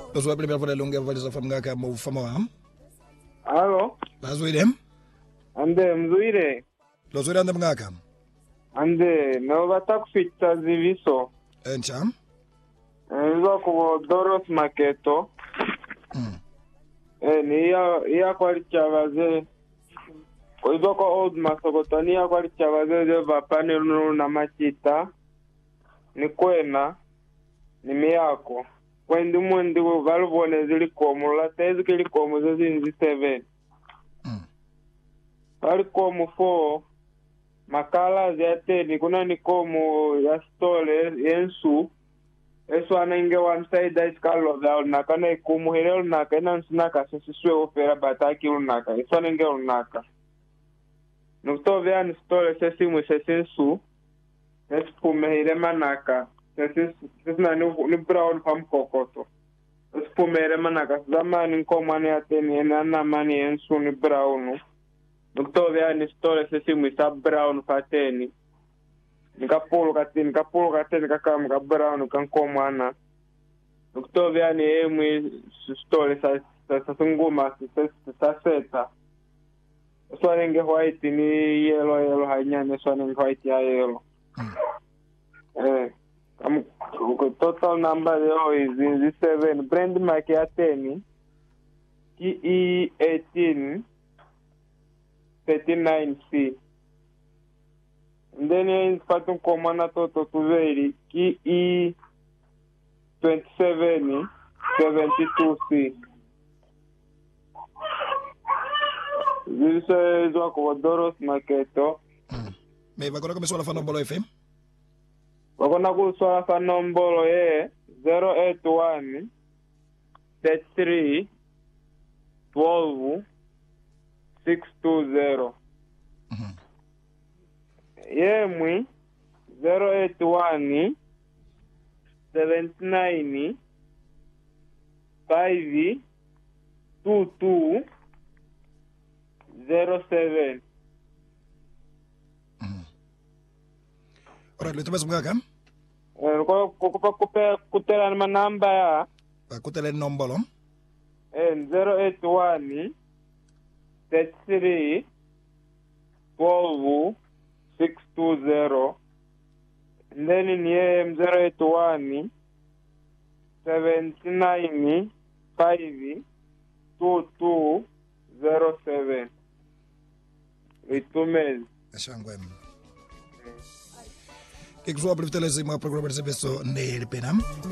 Lozwa pele bya longe valiza famga ka mo fama wam. Alo. Lazwidem. Ande mzuire. Lozwira ande mngaka. Ande no batakufita ziviso. Encha. Nzo ko Doros Maketo. Niya kwali chavaze. Ko ko old masokotani ya kwali chavaze de vapane na machita. Ni kwena. Ni miyako. Kwendi mundi valvone zili komu la tezi kili komu zinzi 7. Pali komu 4 makala ziateni kuna ni komu ya stole yensu esu anenge one side iskalo dal nakana ikumu hirel naka inansnaka sisiswe ofera bataki unaka esu anenge unaka nukto vya ni stole sesimu sesinsu esu pume hirema naka sesina ni brown pam kokoto esu pume hirema naka zamani nkomani ateni enana mani yensu ni brownu Victoria ni store sesimu isa brown fateni. Nikapolo kateni kakam ka brown kankomana. Victoria ni emu store sa sunguma sa seta. Swanenge white ni yellow hanyane swanenge white ya yellow. Total number is 7 brand mark ya 10 E 18 39C. And then in Fatum Comana Toto Tuveri, KE 27 72C. This is Doros Maketo. Me va con la fanombolo FM. Wakona kuswala fanombolo 081 33 12 620. Yemwe 081 79 5 22 07. Ora leto mngaka. Ko kutela manamba ya. Kutela nombolo. 081 33 12 620. And then in AM 081 79 5 22 07. Itumezi. Ashangwem. Que que sua previsão é uma programação nele penam.